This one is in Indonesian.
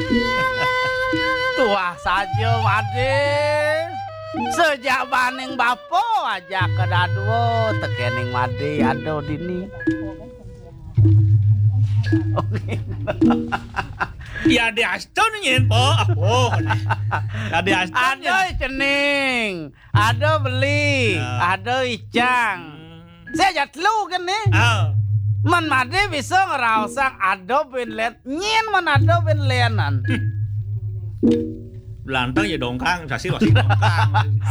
Tuah saja Made. Sejak baning bapo aja ke dadwo tekening Made ado dini. Ya ade Aston nyen po. Oh. Ade Aston. Ado cening, ado beli, Ya. ado icang. Saya jatlu kan nih. Ah. Man Made bisa ngerausang ado benlen, nyen man ado benlenan. Lantang ya dongkang, sasi masih dongkang.